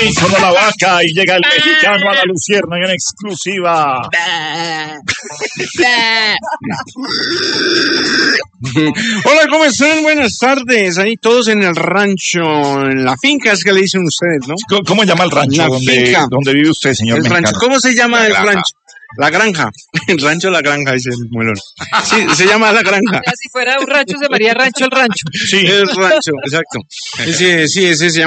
Solo la vaca y llega el mexicano a la luciérnaga en exclusiva. Hola, ¿cómo están? Buenas tardes. Ahí todos en el rancho, en la finca es que le dicen ustedes, ¿no? ¿Cómo llama el rancho donde vive usted, señor el mexicano? Rancho. ¿Cómo se llama el rancho? La granja. El rancho La Granja, dice el muelón. Sí, se llama La Granja. O sea, si fuera un rancho, se llamaría Rancho el Rancho. Sí, el rancho, exacto. Sí, ese se llama